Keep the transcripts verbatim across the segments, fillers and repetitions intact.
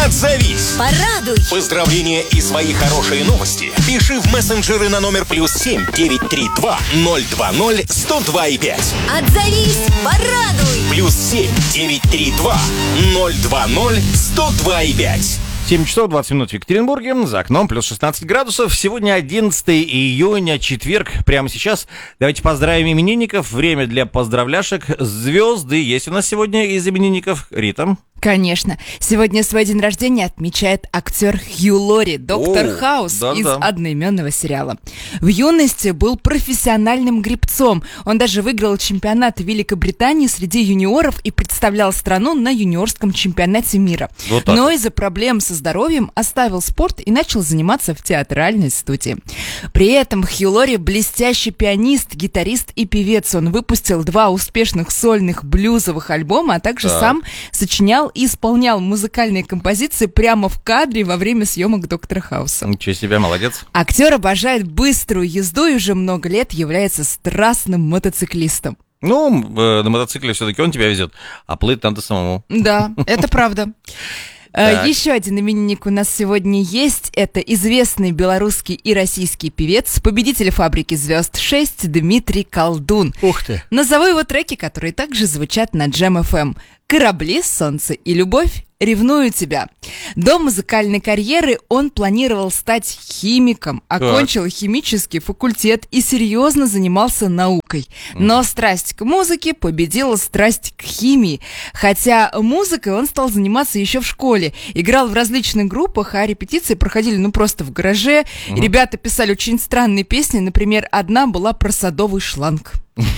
Отзовись. Порадуй. Поздравления и свои хорошие новости пиши в мессенджеры на номер плюс семь девять три два ноль два ноль сто два и пять. Отзовись. Порадуй. Плюс семь девять три два ноль два ноль сто два и пять. семь часов двадцать минут в Екатеринбурге, за окном плюс шестнадцать градусов. Сегодня одиннадцатое июня, четверг. Прямо сейчас давайте поздравим именинников. Время для поздравляшек. Звезды есть у нас сегодня из именинников. Рита. Конечно. Сегодня свой день рождения отмечает актер Хью Лори, доктор О, Хаус да-да. из одноименного сериала. В юности был профессиональным гребцом. Он даже выиграл чемпионат Великобритании среди юниоров и представлял страну на юниорском чемпионате мира. Вот так. Но из-за проблем со здоровьем оставил спорт и начал заниматься в театральной студии. При этом Хью Лори блестящий пианист, гитарист и певец. Он выпустил два успешных сольных блюзовых альбома, а также Так. сам сочинял и исполнял музыкальные композиции прямо в кадре во время съемок «Доктора Хауса». Ничего себе, молодец. Актер обожает быструю езду и уже много лет является страстным мотоциклистом. Ну, э, на мотоцикле все-таки он тебя везет, а плыть надо самому. Да, это правда. Э, Так. Еще один именинник у нас сегодня есть. Это известный белорусский и российский певец, победитель «Фабрики звезд шесть» Дмитрий Колдун. Ух ты. Назову его треки, которые также звучат на Джем эф эм. «Корабли, солнце и любовь», «Ревную тебя». До музыкальной карьеры он планировал стать химиком, окончил химический факультет и серьезно занимался наукой. Но страсть к музыке победила страсть к химии. Хотя музыкой он стал заниматься еще в школе. Играл в различных группах, а репетиции проходили ну просто в гараже. И ребята писали очень странные песни. Например, одна была про садовый шланг.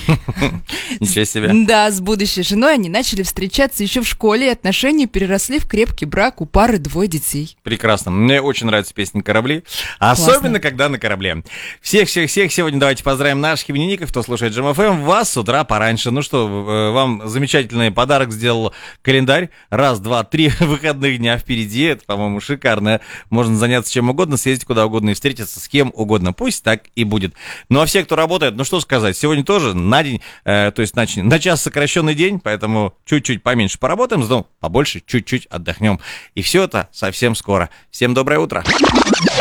Ничего себе. Да, с будущей женой они начали встречаться еще в школе, и отношения переросли в крепкий брак, у пары двое детей. Прекрасно. Мне очень нравится песня «Корабли». Особенно, когда на корабле. Всех-всех-всех сегодня давайте поздравим наших именинников, кто слушает Джем эф эм. Вас с утра пораньше. Ну что, э, вам замечательный подарок сделал календарь. Раз, два, три выходных дня впереди. Это, по-моему, шикарно. Можно заняться чем угодно, съездить куда угодно и встретиться с кем угодно. Пусть так и будет. Ну а все, кто работает, ну что сказать, сегодня тоже на день, э, то есть на, на час сокращенный день, поэтому чуть-чуть поменьше поработаем, но побольше чуть-чуть отдохнем. И все это совсем скоро. Всем доброе утро.